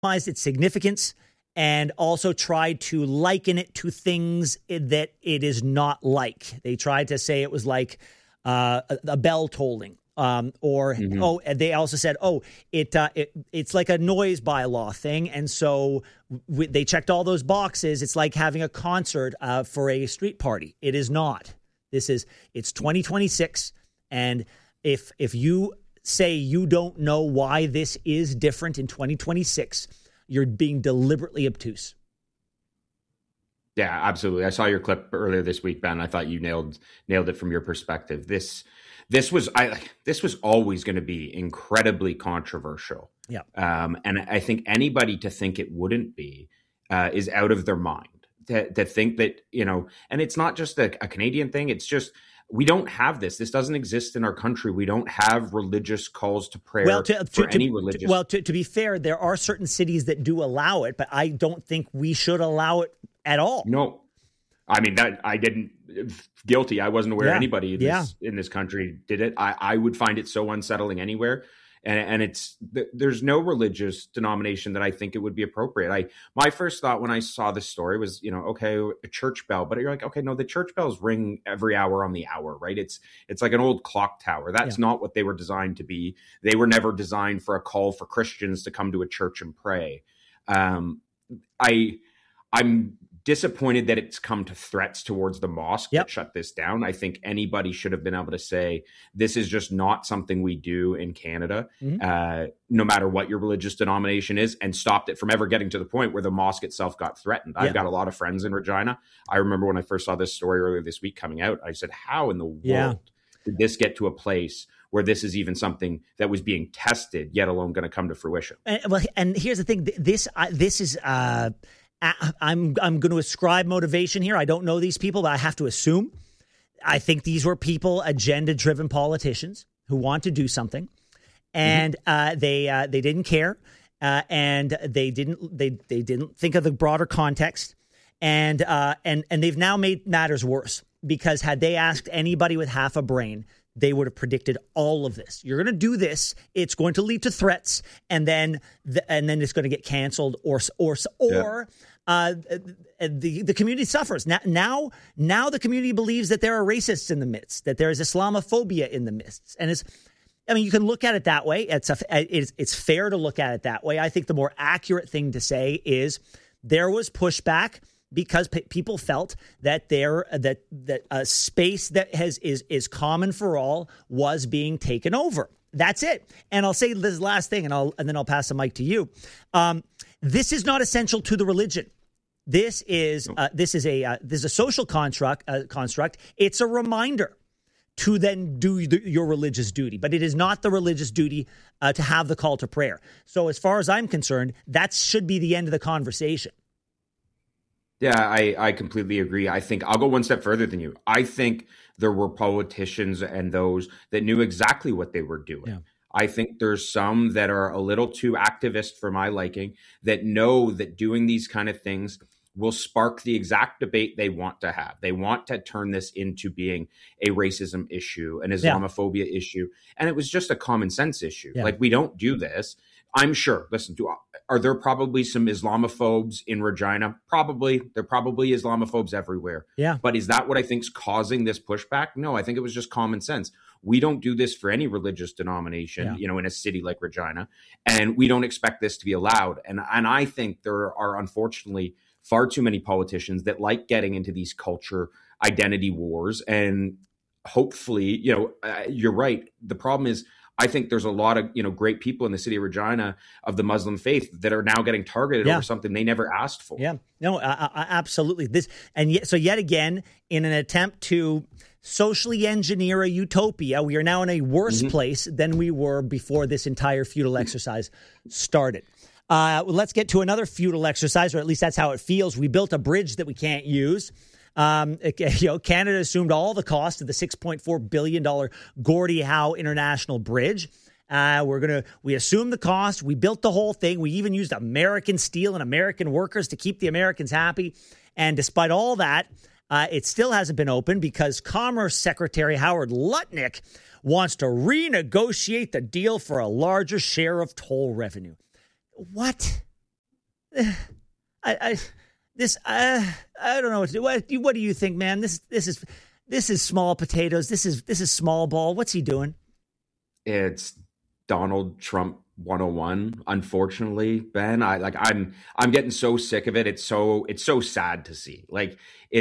its significance and also tried to liken it to things that it is not like. They tried to say it was like a bell tolling. They also said, it's like a noise bylaw thing. And so they checked all those boxes. It's like having a concert for a street party. It is not. It's 2026. And if you say you don't know why this is different in 2026, you're being deliberately obtuse. Yeah, absolutely. I saw your clip earlier this week, Ben. I thought you nailed it from your perspective. This was always going to be incredibly controversial. Yeah. And I think anybody to think it wouldn't be is out of their mind. To think that, and it's not just a Canadian thing. It's just, we don't have this. This doesn't exist in our country. We don't have religious calls to prayer for any religious. To be fair, there are certain cities that do allow it, but I don't think we should allow it at all. No. I mean, guilty. I wasn't aware anybody in this country did it. I would find it so unsettling anywhere. And there's no religious denomination that I think it would be appropriate. My first thought when I saw this story was, okay, a church bell, but you're like, okay, no, the church bells ring every hour on the hour, right? It's like an old clock tower. That's not what they were designed to be. They were never designed for a call for Christians to come to a church and pray. I'm disappointed that it's come to threats towards the mosque that shut this down. I think anybody should have been able to say, this is just not something we do in Canada, no matter what your religious denomination is, and stopped it from ever getting to the point where the mosque itself got threatened. I've got a lot of friends in Regina. I remember when I first saw this story earlier this week coming out, I said, how in the world did this get to a place where this is even something that was being tested, yet alone going to come to fruition? And here's the thing. This is... I'm going to ascribe motivation here. I don't know these people, but I have to assume. I think these were people, agenda-driven politicians who want to do something, and they didn't care, and they didn't think of the broader context, and they've now made matters worse, because had they asked anybody with half a brain, they would have predicted all of this. You're going to do this. It's going to lead to threats, and then it's going to get canceled, or the community suffers. Now the community believes that there are racists in the midst, that there is Islamophobia in the midst, and you can look at it that way. It's fair to look at it that way. I think the more accurate thing to say is there was pushback because people felt that that a space that is common for all was being taken over. That's it. And I'll say this last thing, and then I'll pass the mic to you. This is not essential to the religion. This is a social construct. It's a reminder to then do your religious duty, but it is not the religious duty to have the call to prayer. So as far as I'm concerned, that should be the end of the conversation. Yeah, I completely agree. I think I'll go one step further than you. I think there were politicians and those that knew exactly what they were doing. Yeah. I think there's some that are a little too activist for my liking, that know that doing these kind of things will spark the exact debate they want to have. They want to turn this into being a racism issue, an Islamophobia issue. And it was just a common sense issue. Yeah. Like, we don't do this. I'm sure, are there probably some Islamophobes in Regina? Probably. There are probably Islamophobes everywhere. Yeah. But is that what I think is causing this pushback? No, I think it was just common sense. We don't do this for any religious denomination, in a city like Regina, and we don't expect this to be allowed. And I think there are, unfortunately, far too many politicians that like getting into these culture identity wars. And hopefully, you're right. The problem is, I think there's a lot of, great people in the city of Regina of the Muslim faith that are now getting targeted over something they never asked for. Yeah, no, absolutely. So yet again, in an attempt to socially engineer a utopia, we are now in a worse place than we were before this entire feudal exercise started. Let's get to another feudal exercise, or at least that's how it feels. We built a bridge that we can't use. Canada assumed all the cost of the $6.4 billion Gordie Howe International Bridge. We assumed the cost. We built the whole thing. We even used American steel and American workers to keep the Americans happy. And despite all that, it still hasn't been opened because Commerce Secretary Howard Lutnick wants to renegotiate the deal for a larger share of toll revenue. What? I don't know what to do. What do you think, man? This is small potatoes. This is small ball. What's he doing? It's Donald Trump 101. Unfortunately, Ben, I'm getting so sick of it. It's so sad to see. Like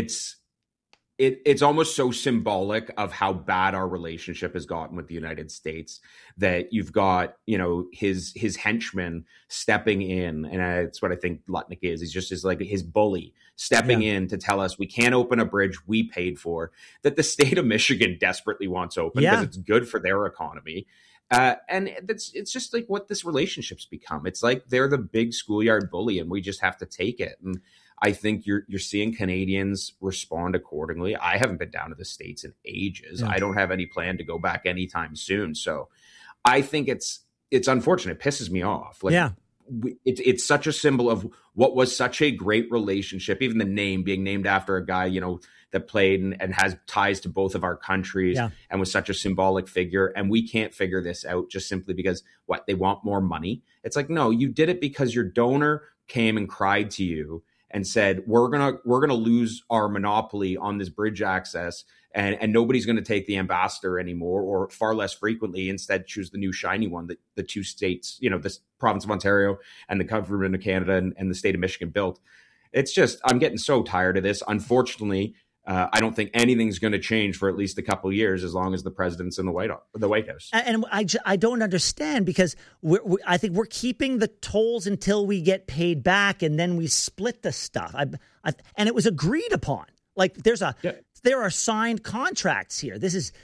it's almost so symbolic of how bad our relationship has gotten with the United States that you've got, his henchman stepping in. And it's what I think Lutnick is. He's just his bully stepping in to tell us we can't open a bridge we paid for, that the state of Michigan desperately wants open because it's good for their economy. And it's just like what this relationship's become. It's like they're the big schoolyard bully and we just have to take it. And I think you're seeing Canadians respond accordingly. I haven't been down to the States in ages. I don't have any plan to go back anytime soon. So I think it's unfortunate. It pisses me off. It's such a symbol of what was such a great relationship. Even the name being named after a guy, that played and has ties to both of our countries and was such a symbolic figure. And we can't figure this out just simply because they want more money. It's like, no, you did it because your donor came and cried to you and said, we're gonna lose our monopoly on this bridge access, and nobody's going to take the ambassador anymore, or far less frequently. Instead, choose the new shiny one that the two states, the province of Ontario and the government of Canada and the state of Michigan built. It's just, I'm getting so tired of this. Unfortunately, I don't think anything's going to change for at least a couple of years as long as the president's in the White House. And I don't understand, because I think we're keeping the tolls until we get paid back, and then we split the stuff. And it was agreed upon. Like there are signed contracts here. This is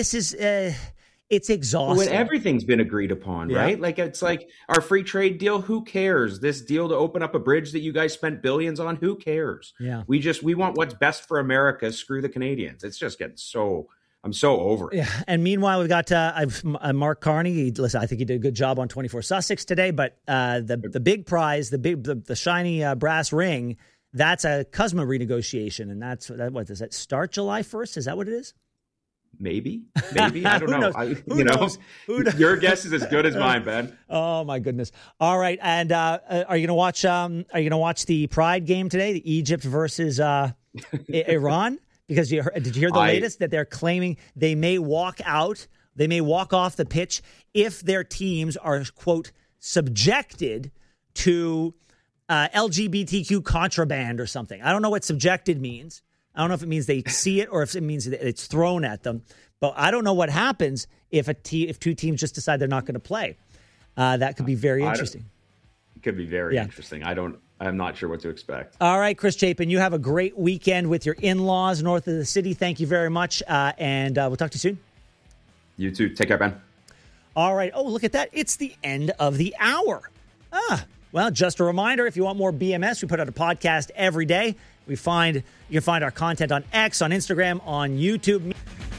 it's exhausting. When everything's been agreed upon, right? Like, it's like our free trade deal. Who cares? This deal to open up a bridge that you guys spent billions on. Who cares? Yeah. We want what's best for America. Screw the Canadians. It's just getting I'm so over it. Yeah. And meanwhile, we've got Mark Carney. Listen, I think he did a good job on 24 Sussex today, but the big prize, the shiny brass ring, that's a CUSMA renegotiation. And what does that start July 1st? Is that what it is? Maybe. I don't know. Who knows? Your guess is as good as mine, Ben. Oh my goodness! All right, and are you going to watch? Are you going to watch the Pride game today? The Egypt versus Iran? Because did you hear the latest that they're claiming they may walk out? They may walk off the pitch if their teams are, quote, subjected to LGBTQ contraband or something. I don't know what subjected means. I don't know if it means they see it or if it means that it's thrown at them. But I don't know what happens if two teams just decide they're not going to play. That could be very interesting. It could be very interesting. I'm not sure what to expect. All right, Chris Chapin, you have a great weekend with your in-laws north of the city. Thank you very much. And we'll talk to you soon. You too. Take care, Ben. All right. Oh, look at that. It's the end of the hour. Well, just a reminder, if you want more BMS, we put out a podcast every day. You can find our content on X, on Instagram, on YouTube.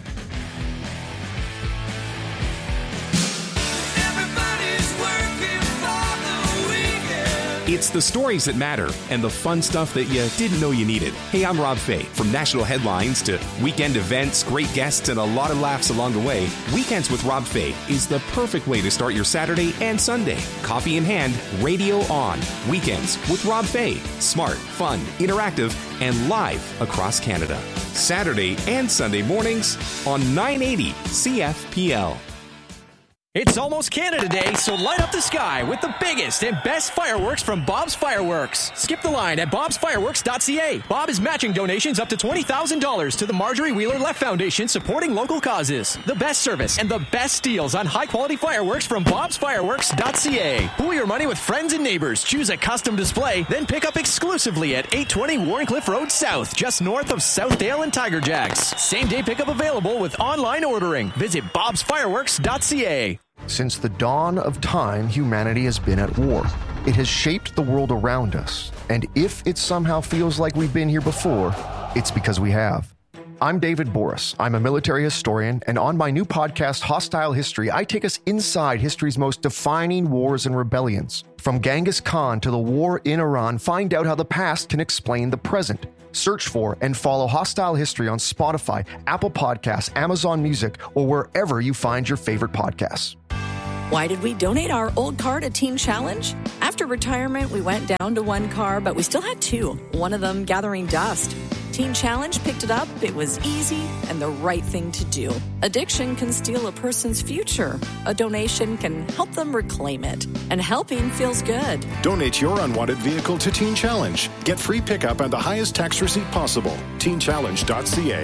It's the stories that matter and the fun stuff that you didn't know you needed. Hey, I'm Rob Fay. From national headlines to weekend events, great guests, and a lot of laughs along the way, Weekends with Rob Fay is the perfect way to start your Saturday and Sunday. Coffee in hand, radio on. Weekends with Rob Fay. Smart, fun, interactive, and live across Canada. Saturday and Sunday mornings on 980 CFPL. It's almost Canada Day, so light up the sky with the biggest and best fireworks from Bob's Fireworks. Skip the line at bobsfireworks.ca. Bob is matching donations up to $20,000 to the Marjorie Wheeler Left Foundation, supporting local causes. The best service and the best deals on high-quality fireworks from bobsfireworks.ca. Pool your money with friends and neighbors. Choose a custom display, then pick up exclusively at 820 Warrencliffe Road South, just north of Southdale and Tiger Jacks. Same-day pickup available with online ordering. Visit bobsfireworks.ca. Since the dawn of time, humanity has been at war. It has shaped the world around us. And if it somehow feels like we've been here before, it's because we have. I'm David Boris. I'm a military historian, and on my new podcast, Hostile History, I take us inside history's most defining wars and rebellions. From Genghis Khan to the war in Iran, find out how the past can explain the present. Search for and follow Hostile History on Spotify, Apple Podcasts, Amazon Music, or wherever you find your favorite podcasts. Why did we donate our old car to Teen Challenge? After retirement, we went down to one car, but we still had two, one of them gathering dust. Teen Challenge picked it up. It was easy and the right thing to do. Addiction can steal a person's future. A donation can help them reclaim it. And helping feels good. Donate your unwanted vehicle to Teen Challenge. Get free pickup and the highest tax receipt possible. TeenChallenge.ca.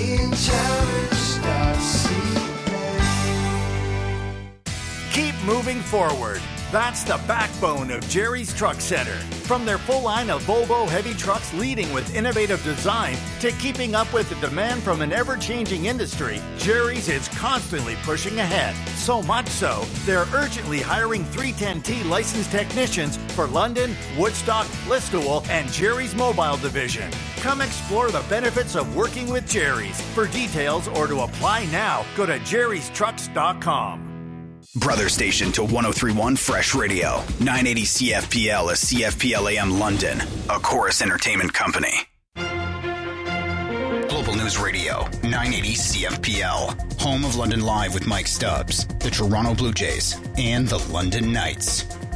TeenChallenge.ca. Keep moving forward. That's the backbone of Jerry's Truck Center. From their full line of Volvo heavy trucks leading with innovative design to keeping up with the demand from an ever-changing industry, Jerry's is constantly pushing ahead. So much so, they're urgently hiring 310T licensed technicians for London, Woodstock, Listowel, and Jerry's Mobile Division. Come explore the benefits of working with Jerry's. For details or to apply now, go to jerrystrucks.com. Brother station to 103.1 Fresh Radio, 980 CFPL is CFPL AM London, a Chorus Entertainment company. Global News Radio, 980 CFPL, home of London Live with Mike Stubbs, the Toronto Blue Jays, and the London Knights.